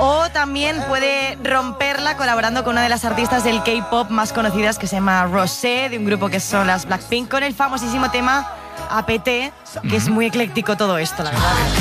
O también puede romperla colaborando con una de las artistas del K-pop más conocidas, que se llama Rosé, de un grupo que son las Blackpink, con el famosísimo tema APT, que es muy ecléctico todo esto, la verdad.